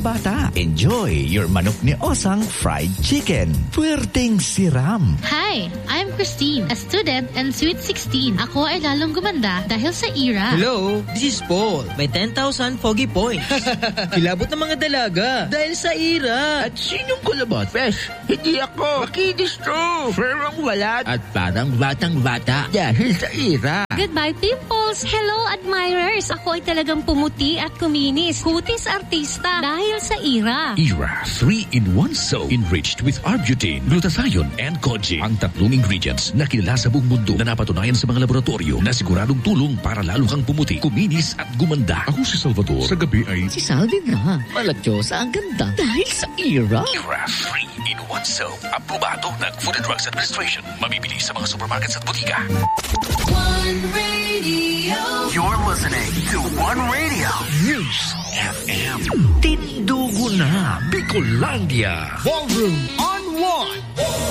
bata. Enjoy your manok ni Osang fried chicken. Puwerteng siram. Hi, I'm Christine, a student and sweet 16. Ako ay lalong gumanda dahil sa IRA. Hello, this is Paul. May 10,000 foggy points. Kilabot ng mga dalaga dahil sa IRA. At sinong kulabot? Fresh, hindi ako. Makinis to. Ferong walat. At parang batang-bata dahil sa IRA. Goodbye, pimples! Hello, admirers! Ako ay talagang pumuti at kuminis. Kutis artista dahil sa IRA. IRA 3-in-1 soap enriched with Arbutin, glutathione, and koji. Ang tatlong ingredients na kilala sa buong mundo na napatunayan sa mga laboratorio na siguradong tulong para lalo kang pumuti, kuminis at gumanda. Ako si Salvador. Sa gabi ay... Si Salvin nga. Malatyosa ang ganda dahil sa IRA. IRA 3-in-1 soap. Aprobado ng Food and Drugs Administration. Mabibili sa mga supermarkets at butika. One Radio. You're listening to One Radio. News FM. Tindugo na Bicolandia. Ballroom on One.